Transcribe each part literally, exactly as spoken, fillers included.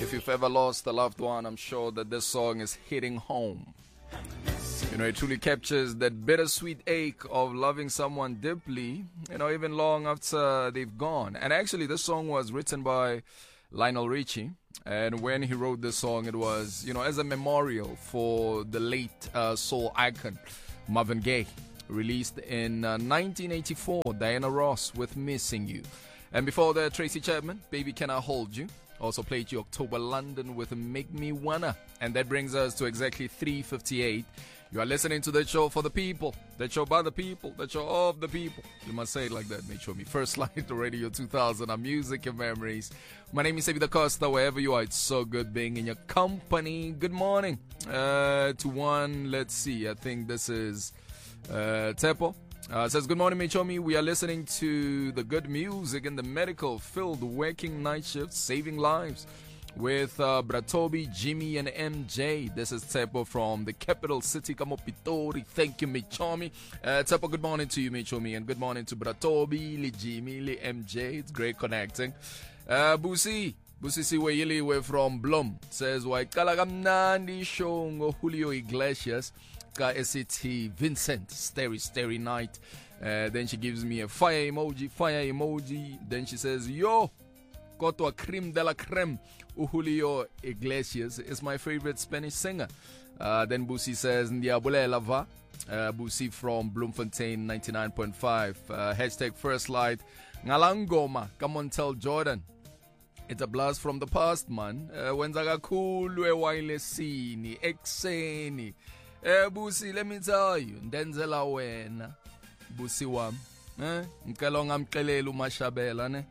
If you've ever lost a loved one, I'm sure that this song is hitting home. You know, it truly captures that bittersweet ache of loving someone deeply, you know, even long after they've gone. And actually, this song was written by Lionel Richie. And when he wrote this song, it was, you know, as a memorial for the late uh, soul icon, Marvin Gaye. Released in uh, nineteen eighty-four, Diana Ross with Missing You. And before that, Tracy Chapman, Baby Can I Hold You. Also played you October London with Make Me Wanna. And that brings us to exactly three fifty-eight. You are listening to that show for the people, that show by the people, that show of the people. You must say it like that, make sure me. First Light to Radio two thousand, our music and memories. My name is Evita Costa, wherever you are. It's so good being in your company. Good morning uh, to one, let's see, I think this is uh, Tepo. Uh, says, good morning, Michomi. We are listening to the good music in the medical field, working night shifts, saving lives with uh, Bratobi, Jimmy, and M J. This is Tepo from the capital city, Kamopitori. Thank you, Michomi. Uh, Tepo, good morning to you, Michomi, and good morning to Bratobi, Li Jimmy, Li M J. It's great connecting. Uh, Busi, Busi Siweyili, we're from Blum. Says, Waikala Gamnandi Shongo Julio Iglesias. S C T Vincent Starry Starry Night. Uh, then she gives me a fire emoji, fire emoji. Then she says, yo, Kotwa Creme de la Creme. Julio Iglesias is my favorite Spanish singer. Uh, then Busi says, Ndiabule Lava. Uh, Busi from Bloemfontein ninety-nine point five. Uh, hashtag First Light. Ngalangoma. Come on, tell Jordan. It's a blast from the past, man. Wenzaga kulu ewayilesini ekseni. Eh Busi, let me tell you, ndenzela wena Busi wami, eh ngicela ungamxelela uMashabela ne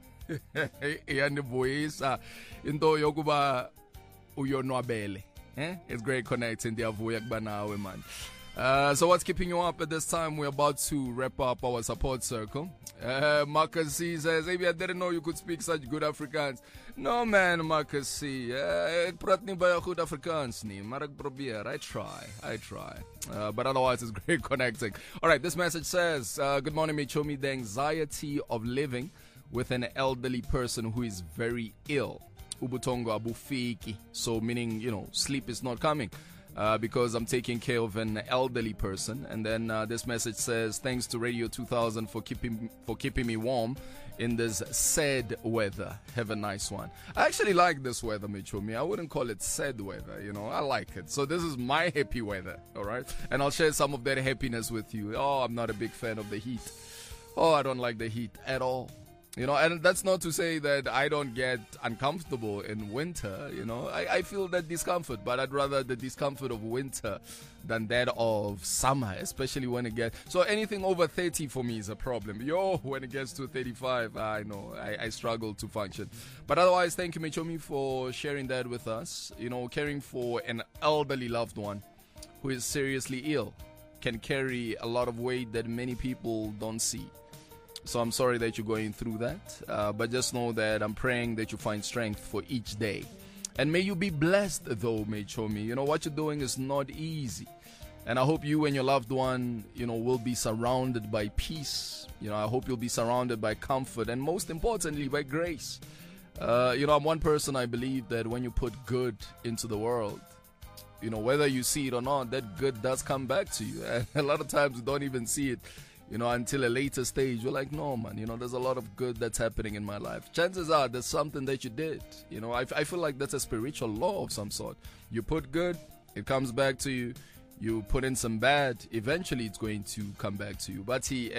iyanivuisa into yokuba uyonwabele, eh it's great connecting, ndiyavuya kuba nawe man. Uh, so what's keeping you up at this time? We're about to wrap up our support circle. Uh, Marcus C says, maybe I didn't know you could speak such good Afrikaans. No man, Marcus C. Ik praat niet bij goed Afrikaans nie, maar ik probeer. I try, I try. Uh, but otherwise it's great connecting. Alright, this message says, uh, good morning, Michomi. The anxiety of living with an elderly person who is very ill. Ubutongo abufiki. So meaning, you know, sleep is not coming. Uh, because I'm taking care of an elderly person. And then uh, this message says, thanks to Radio two thousand for keeping for keeping me warm in this sad weather. Have a nice one. I actually like this weather, Michomi. I wouldn't call it sad weather, you know. I like it. So this is my happy weather, all right? And I'll share some of that happiness with you. Oh, I'm not a big fan of the heat. Oh, I don't like the heat at all. You know, and that's not to say that I don't get uncomfortable in winter, you know. I, I feel that discomfort, but I'd rather the discomfort of winter than that of summer, especially when it gets... So anything over thirty for me is a problem. Yo, when it gets to thirty-five, I know, I, I struggle to function. But otherwise, thank you, Michomi, for sharing that with us. You know, caring for an elderly loved one who is seriously ill can carry a lot of weight that many people don't see. So I'm sorry that you're going through that, uh, but just know that I'm praying that you find strength for each day. And may you be blessed though, Michomi. You know, what you're doing is not easy. And I hope you and your loved one, you know, will be surrounded by peace. You know, I hope you'll be surrounded by comfort and most importantly, by grace. Uh, you know, I'm one person, I believe that when you put good into the world, you know, whether you see it or not, that good does come back to you. And a lot of times we don't even see it, you know, until a later stage. You're like, no, man, you know, there's a lot of good that's happening in my life. Chances are there's something that you did. You know, I, I feel like that's a spiritual law of some sort. You put good, it comes back to you. You put in some bad, eventually it's going to come back to you. But he,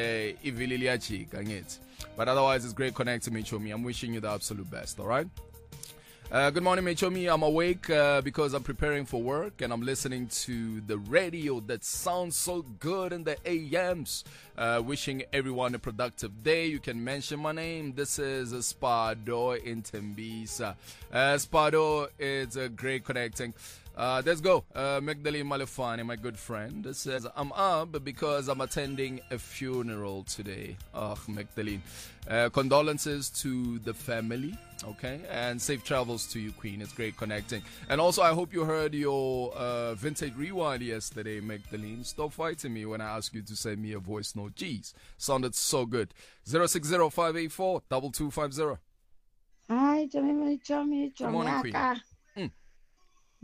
But otherwise, it's great connecting, Michomi. I'm wishing you the absolute best, all right? Uh, good morning, Michomi. I'm awake uh, because I'm preparing for work and I'm listening to the radio that sounds so good in the A Ms. Uh, wishing everyone a productive day. You can mention my name. This is Spado in Tembisa. Uh, Spado, it's a great connecting. Uh, let's go. Uh, Magdalene Malefani, my good friend, says, I'm up because I'm attending a funeral today. Oh, Magdalene. Uh, condolences to the family, okay? And safe travels to you, Queen. It's great connecting. And also, I hope you heard your uh, Vintage Rewind yesterday, Magdalene. Stop fighting me when I ask you to send me a voice note. Jeez, sounded so good. zero six zero five eight four two two five zero. Hi, Johnny, Johnny, Johnny. Good morning, Queen.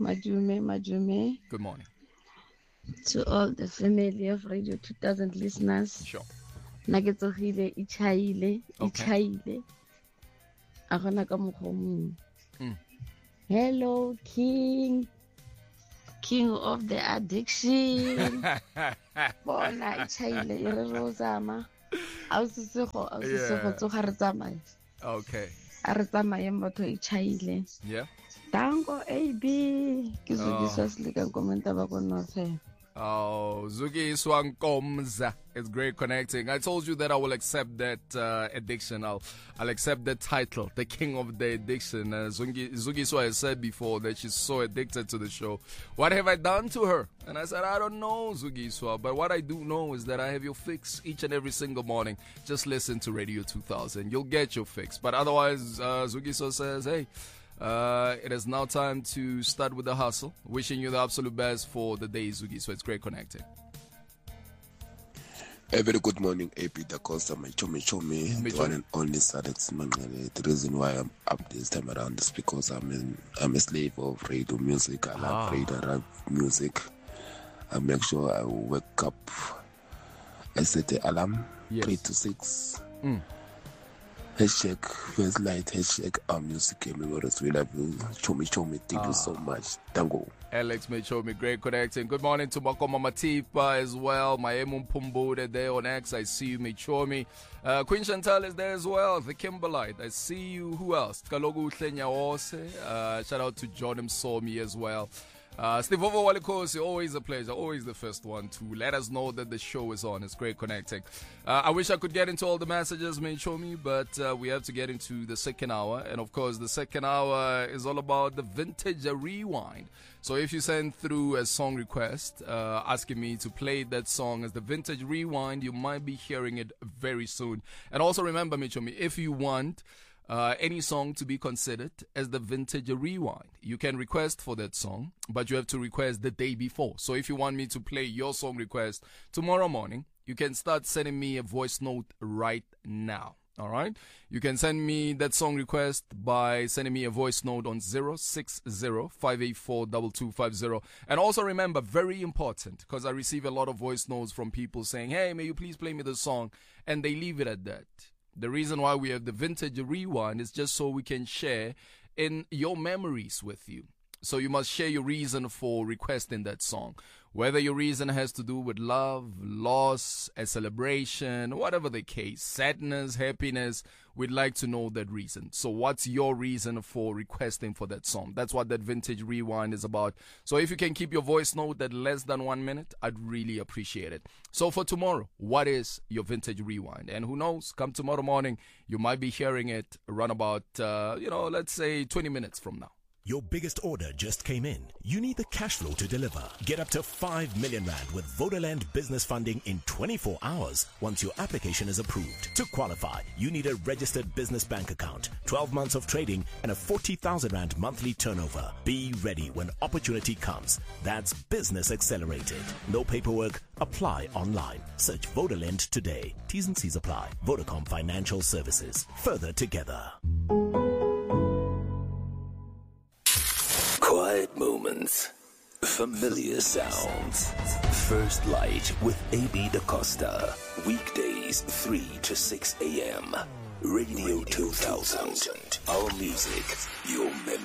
Majume, Majume. Good morning. To all the family of Radio two thousand listeners. Sure. Nagetsogile, ichaile, Okay. ichaile. Agona ka mokgwa Mm. Hello, King. King of the addiction. Bona ichaile, e re ro zama. A o sesego, a o sesego tsoga re tsamaye. Okay. A re tsamaye motho ichaile. Yeah. Tango A B. Ke Zukiswa Slika komenta ba konofe. Oh, Zuki Swankomza. It's great connecting. I told you that I will accept that uh, addiction. I'll I'll accept that title, the king of the addiction. Uh, Zuki, Zuki Swa has said before that she's so addicted to the show. What have I done to her? And I said, I don't know, Zuki Swa. But what I do know is that I have your fix each and every single morning. Just listen to Radio two thousand. You'll get your fix. But otherwise, uh, Zuki Swa says, hey, Uh, it is now time to start with the hustle. Wishing you the absolute best for the day, Zuki. So it's great connecting. A very good morning, A P Da Costa, my chomi chomi, the one and only Sadex Mangale. The reason why I'm up this time around is because I'm in, I'm a slave of radio music. I love Ah. radio rap music. I make sure I wake up. I set the alarm, Yes. three to six. Mm. Hashtag first light, hashtag our music. Memories, we love you. Chomi chomi, thank you so much. Tango. Alex Mechomi, great connecting. Good morning to Makoma Matipa as well. Maemu Pumbude there on X. I see you, Mechomi. Uh, Queen Chantal is there as well. The Kimberlite. I see you. Who else? Kalogu Utlenya Ose. Uh, shout out to John Msomi as well. Uh, Steve Ovo Walikosi, always a pleasure, always the first one to let us know that the show is on. It's great connecting. Uh, I wish I could get into all the messages, Mechomi, but uh, we have to get into the second hour. And of course, the second hour is all about the vintage rewind. So if you send through a song request uh, asking me to play that song as the vintage rewind, you might be hearing it very soon. And also remember, Mechomi, if you want Uh, any song to be considered as the vintage rewind, you can request for that song, but you have to request the day before. So if you want me to play your song request tomorrow morning, you can start sending me a voice note right now. All right. You can send me that song request by sending me a voice note on zero six zero, five eight four, two two five zero. And also remember, very important, because I receive a lot of voice notes from people saying, hey, may you please play me the song? And they leave it at that. The reason why we have the vintage rewind is just so we can share in your memories with you. So you must share your reason for requesting that song. Whether your reason has to do with love, loss, a celebration, whatever the case, sadness, happiness, we'd like to know that reason. So what's your reason for requesting for that song? That's what that vintage rewind is about. So if you can keep your voice note at less than one minute, I'd really appreciate it. So for tomorrow, what is your vintage rewind? And who knows, come tomorrow morning, you might be hearing it around about, uh, you know, let's say twenty minutes from now. Your biggest order just came in. You need the cash flow to deliver. Get up to five million rand with Vodaland business funding in twenty-four hours once your application is approved. To qualify, you need a registered business bank account, twelve months of trading, and a forty thousand rand monthly turnover. Be ready when opportunity comes. That's Business Accelerated. No paperwork. Apply online. Search Vodaland today. T's and C's apply. Vodacom Financial Services. Further together. Quiet moments, familiar sounds. First Light with A B Da Costa. Weekdays three to six a.m. Radio two thousand. Our music, your memory.